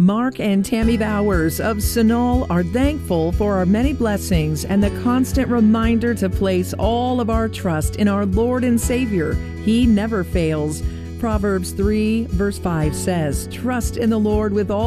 Mark and Tammy Bowers of Sunol are thankful for our many blessings and the constant reminder to place all of our trust in our Lord and Savior. He never fails. Proverbs 3, verse 5 says, "Trust in the Lord with all